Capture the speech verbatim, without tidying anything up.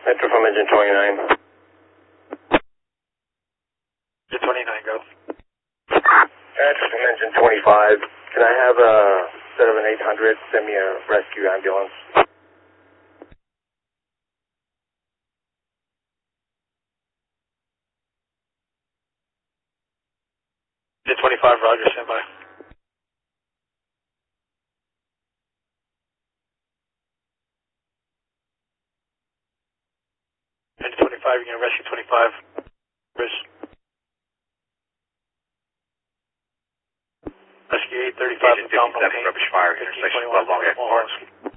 Metro from engine twenty-nine. Engine twenty-nine, go. Metro from engine twenty-five. Can I have a set of an eight hundred send me a rescue ambulance? Engine twenty-five, Roger, stand by. Engine twenty-five, you're going to rescue twenty-five. Chris. Rescue eight thirty-five from Tom Payne. Rubbish fire, intersection twelve long X.